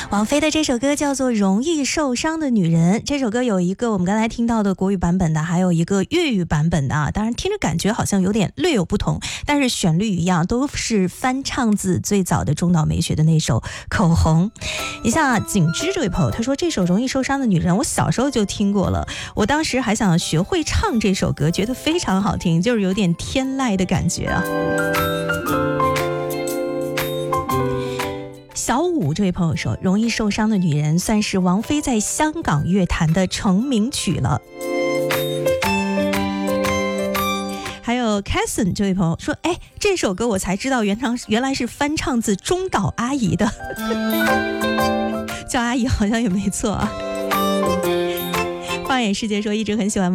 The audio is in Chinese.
王菲的这首歌叫做《容易受伤的女人》，这首歌有一个我们刚才听到的国语版本的，还有一个粤语版本的啊。当然听着感觉好像有点略有不同，但是旋律一样，都是翻唱自最早的中岛美雪的那首《口红》。你像景之这位朋友，他说这首《容易受伤的女人》我小时候就听过了，我当时还想学会唱这首歌，觉得非常好听，就是有点天籁的感觉啊。小五这位朋友说，容易受伤的女人算是王菲在香港乐坛的成名曲了。还有 Casson 这位朋友说，这首歌我才知道原来是翻唱自中岛阿姨的叫阿姨好像也没错啊。放眼世界说一直很喜欢